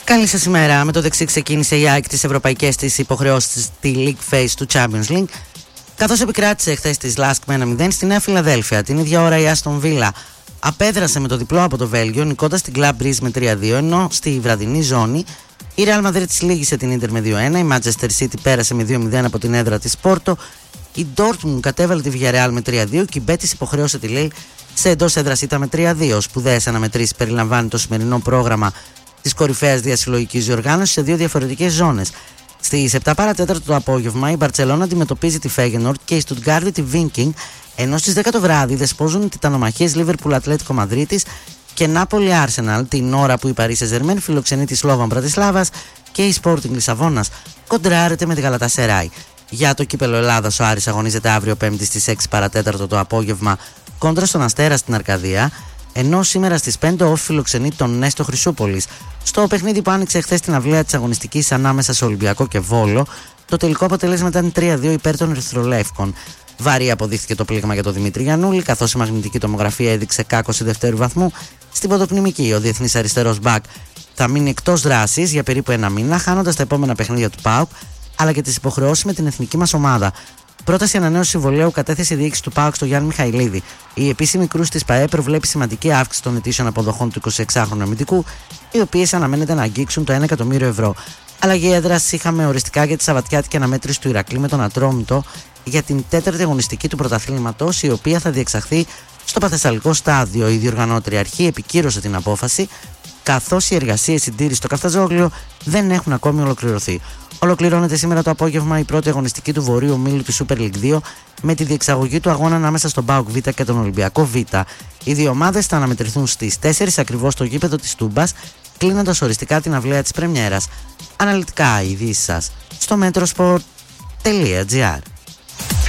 Καλή σας ημέρα. Με το δεξί ξεκίνησε η ΑΕΚ τις ευρωπαϊκές της υποχρεώσεις στη League Phase του Champions League, καθώς επικράτησε χθες της Lask με 1-0 στη Νέα Φιλαδέλφια. Την ίδια ώρα η Aston Villa απέδρασε με το διπλό από το Βέλγιο, νικώντας την Club Brugge με 3-2, ενώ στη βραδινή ζώνη η Real Madrid λήγησε την Inter με 2-1, η Manchester City πέρασε με 2-0 από την έδρα της Porto, η Dortmund κατέβαλε τη Villarreal με 3-2 και η Betis υποχρέωσε τη Lille σε εντός έδρας ήττα με 3-2. Σπουδαίες αναμετρήσεις περιλαμβάνει το σημερινό πρόγραμμα της κορυφαίας διασυλλογικής διοργάνωσης σε δύο διαφορετικές ζώνες. Στις 7 παρατέταρτο το απόγευμα η Μπαρτσελόνα αντιμετωπίζει τη Feyenoord και η Stuttgart τη Viking, ενώ στις 10 το βράδυ δεσπόζουν οι τιτανομαχίες Liverpool Ατλέτικο Μαδρίτης και Νάπολη Arsenal, την ώρα που η Paris Saint-Germain φιλοξενεί τη Σλόβαν Μπρατισλάβας και η Sporting Λισαβόνας κοντράρεται με τη Γαλατασεράι. Για το κύπελο Ελλάδας ο Άρης αγωνίζεται αύριο Πέμπτη στις 6 παρατέταρτο το απόγευμα κόντρα στον Αστέρα στην Αρκαδία, ενώ σήμερα στις 5 ο φιλοξενεί τον Νέστο Χρυσούπολης. Στο παιχνίδι που άνοιξε χθες την αυλαία της αγωνιστικής ανάμεσα σε Ολυμπιακό και Βόλο, το τελικό αποτέλεσμα ήταν 3-2 υπέρ των Ερυθρολεύκων. Βαρύ αποδείχθηκε το πλήγμα για τον Δημήτρη Γιαννούλη, καθώς η μαγνητική τομογραφία έδειξε κάκωση δευτέρου βαθμού στην ποδοκνημική. Ο διεθνής αριστερός μπακ θα μείνει εκτός δράσης για περίπου ένα μήνα, χάνοντας τα επόμενα παιχνίδια του ΠΑΟΚ αλλά και τις υποχρεώσεις με την εθνική μας ομάδα. Πρόταση ανανέωση συμβολαίου κατέθεσε η διοίκηση του ΠΑΟΚ στο Γιάννη Μιχαηλίδη. Η επίσημη κρούση της ΠΑΕ προβλέπει σημαντική αύξηση των ετήσιων αποδοχών του 26χρονου αμυντικού, οι οποίες αναμένεται να αγγίξουν το 1 εκατομμύριο ευρώ. Αλλαγή έδρας είχαμε οριστικά για τη σαββατιάτικη αναμέτρηση του Ηρακλή με τον Ατρόμητο για την 4η αγωνιστική του πρωταθλήματος, η οποία θα διεξαχθεί στο Παθεσσαλικό Στάδιο. Η διοργανώτρια αρχή επικύρωσε την απόφαση, καθώς οι εργασίες συντήρησης στο Καφταζόγλιο δεν έχουν ακόμη ολοκληρωθεί. Ολοκληρώνεται σήμερα το απόγευμα η πρώτη αγωνιστική του Βορείου Ομίλου της Super League 2 με τη διεξαγωγή του αγώνα ανάμεσα στον ΠΑΟΚ Β και τον Ολυμπιακό Β. Οι δύο ομάδες θα αναμετρηθούν στις 4 ακριβώς στο γήπεδο της Τούμπας, κλείνοντας οριστικά την αυλαία της πρεμιέρας. Αναλυτικά ειδήσεις σας στο metrosport.gr.